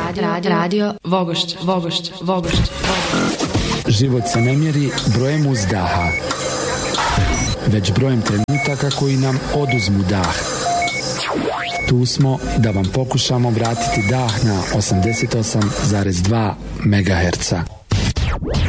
Radio Vogošće. Život se ne mjeri brojem uzdaha, već brojem trenutaka koji nam oduzmu dah. Tu smo da vam pokušamo vratiti dah na 88,2 MHz.